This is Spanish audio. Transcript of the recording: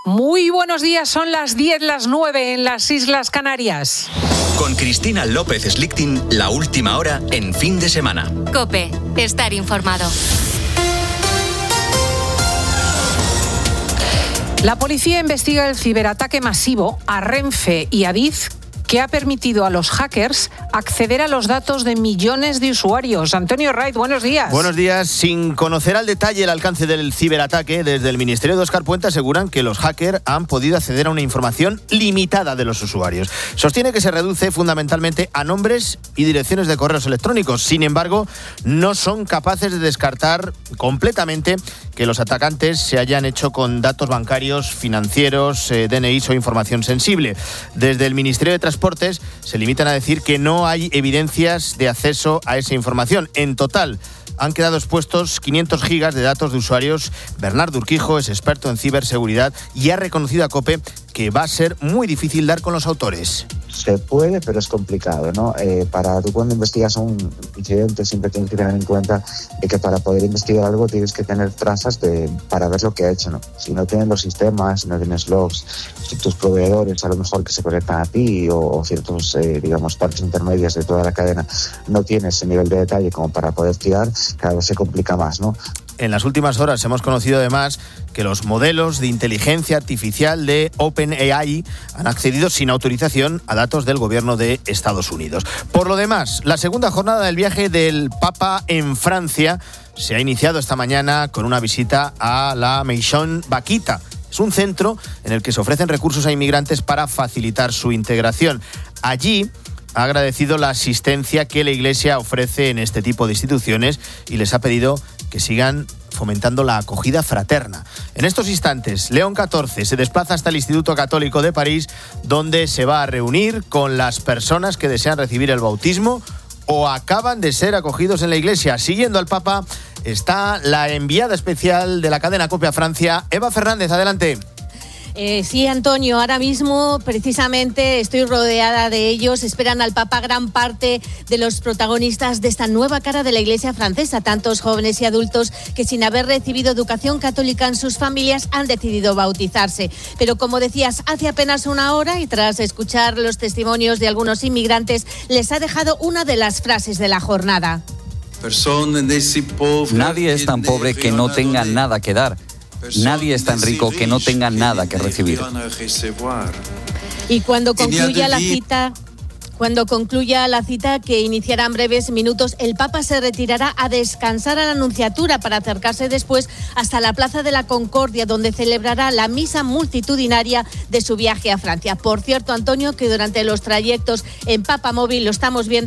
Muy buenos días, son las 10, las 9 en las Islas Canarias. Con Cristina López Slichting, la última hora en fin de semana. COPE, estar informado. La policía investiga el ciberataque masivo a Renfe y Adif, que ha permitido a los hackers acceder a los datos de millones de usuarios. Antonio Wright, buenos días. Buenos días. Sin conocer al detalle el alcance del ciberataque, desde el Ministerio de Óscar Puente aseguran que los hackers han podido acceder a una información limitada de los usuarios. Sostiene que se reduce fundamentalmente a nombres y direcciones de correos electrónicos. Sin embargo, no son capaces de descartar completamente que los atacantes se hayan hecho con datos bancarios, financieros, DNIs o información sensible. Desde el Ministerio de Transportes se limitan a decir que no hay evidencias de acceso a esa información. En total, han quedado expuestos 500 gigas de datos de usuarios. Bernardo Urquijo es experto en ciberseguridad y ha reconocido a COPE que va a ser muy difícil dar con los autores. Se puede, pero es complicado, ¿no? Tú cuando investigas un incidente siempre tienes que tener en cuenta que para poder investigar algo tienes que tener trazas para ver lo que ha hecho, ¿no? Si no tienes los sistemas, si no tienes logs, si tus proveedores a lo mejor que se conectan a ti o ciertos, partes intermedias de toda la cadena no tienes ese nivel de detalle como para poder tirar, cada vez se complica más, ¿no? En las últimas horas hemos conocido además que los modelos de inteligencia artificial de OpenAI han accedido sin autorización a datos del gobierno de Estados Unidos. Por lo demás, la segunda jornada del viaje del Papa en Francia se ha iniciado esta mañana con una visita a la Maison Vaquita. Es un centro en el que se ofrecen recursos a inmigrantes para facilitar su integración. Allí ha agradecido la asistencia que la Iglesia ofrece en este tipo de instituciones y les ha pedido que sigan fomentando la acogida fraterna. En estos instantes, León XIV se desplaza hasta el Instituto Católico de París, donde se va a reunir con las personas que desean recibir el bautismo o acaban de ser acogidos en la Iglesia. Siguiendo al Papa está la enviada especial de la cadena COPE a Francia, Eva Fernández. Adelante. Sí, Antonio, ahora mismo precisamente estoy rodeada de ellos. Esperan al Papa gran parte de los protagonistas de esta nueva cara de la Iglesia francesa, tantos jóvenes y adultos que sin haber recibido educación católica en sus familias han decidido bautizarse. Pero como decías, hace apenas una hora y tras escuchar los testimonios de algunos inmigrantes, les ha dejado una de las frases de la jornada. Nadie es tan pobre que no tenga nada que dar. Nadie es tan rico que no tenga nada que recibir. Y cuando concluya la cita que iniciará en breves minutos, el Papa se retirará a descansar a la Nunciatura para acercarse después hasta la Plaza de la Concordia, donde celebrará la misa multitudinaria de su viaje a Francia. Por cierto, Antonio, que durante los trayectos en Papamóvil lo estamos viendo